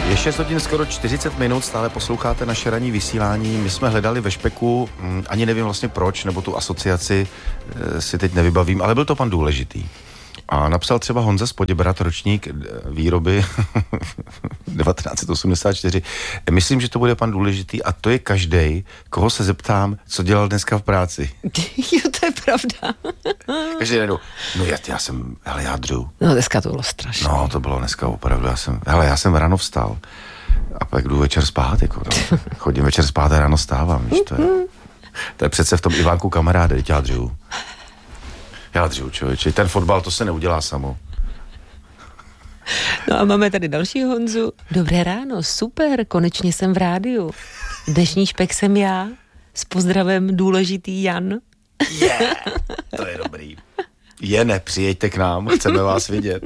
Je 6 hodin skoro 40 minut, stále posloucháte naše ranní vysílání. My jsme hledali ve špeku, ani nevím vlastně proč, nebo tu asociaci si teď nevybavím, ale byl to pan Důležitý. A napsal třeba Honza z Poděbrad, ročník výroby 1984. Myslím, že to bude pan Důležitý a to je každej, koho se zeptám, co dělal dneska v práci. Jo, to je pravda. Každý nejdu, no já jsem, hele, já dřu. No dneska to bylo strašné. No, to bylo dneska opravdu, já jsem ráno vstal a pak jdu večer spát, jako no. Chodím večer spát a ráno stávám, víš, to je přece v tom Ivánku kamaráde, teď já dřu. Já dřu, člověče, ten fotbal, to se neudělá samo. No a máme tady další Honzu. Dobré ráno, super, konečně jsem v rádiu. Dnešní špek jsem já, s pozdravem Důležitý Jan. To je dobrý. Přijďte k nám, chceme vás vidět.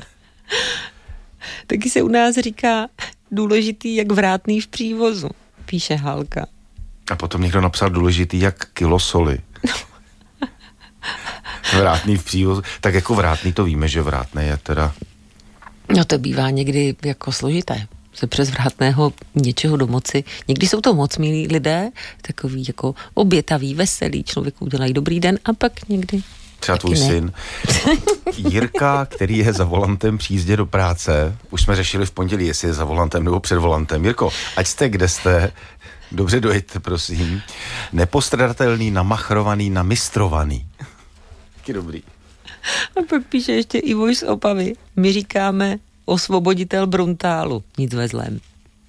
Taky se u nás říká důležitý jak vrátný v přívozu, píše Halka. A potom někdo napsal důležitý jak kilo soli. Vrátný v přívozu. Tak jako vrátný to víme, že vrátný je teda... No to bývá někdy jako složité. Se přes vrátného něčeho domoci. Někdy jsou to moc milí lidé, takový jako obětavý, veselý, člověku udělají dobrý den a pak někdy... Třeba tvůj syn. Jirka, který je za volantem při jízdě do práce, už jsme řešili v pondělí, jestli je za volantem nebo před volantem. Jirko, ať jste, kde jste, dobře dojďte, prosím. Nepostradatelný, namachrovaný, namistrovaný. Taky dobrý. A pak píše ještě Ivo z Opavy. My říkáme osvoboditel Bruntálu. Nic ve zlém.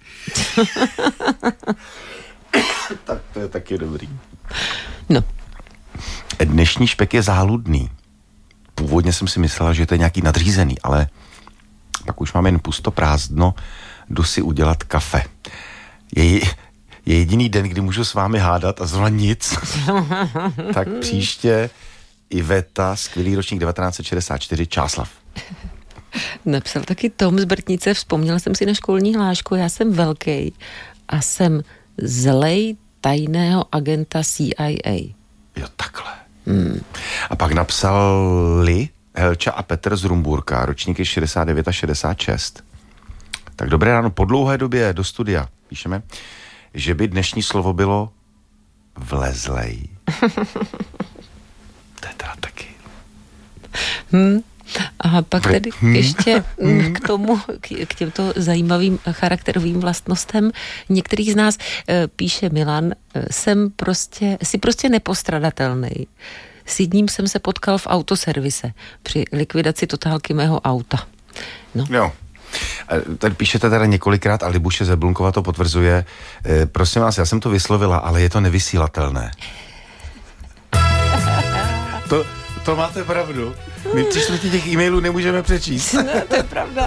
Tak to je taky dobrý. No. Dnešní špek je záludný. Původně jsem si myslela, že to je nějaký nadřízený, ale pak už mám jen pusto prázdno, jdu si udělat kafe. Je jediný den, kdy můžu s vámi hádat a zrovna nic. Tak příště Iveta, skvělý ročník 1964, Čáslav. Napsal taky Tom z Brtnice, vzpomněla jsem si na školní hlášku, já jsem velký a jsem zlej tajného agenta CIA. Jo, takhle. A pak napsali Helča a Petr z Rumburka, ročníky 69 a 66. Tak dobré ráno, po dlouhé době do studia píšeme, že by dnešní slovo bylo vlezlej. To je teda taky. A pak tedy ještě k tomu, k těmto zajímavým charakterovým vlastnostem některých z nás píše Milan, si prostě nepostradatelný. S jedním jsem se potkal v autoservise při likvidaci totálky mého auta. No. Jo. Tady píšete teda několikrát a Libuše Zeblunkova to potvrzuje. Prosím vás, já jsem to vyslovila, ale je to nevysílatelné. To máte pravdu. My 3/4 těch e-mailů nemůžeme přečíst. No, to je pravda.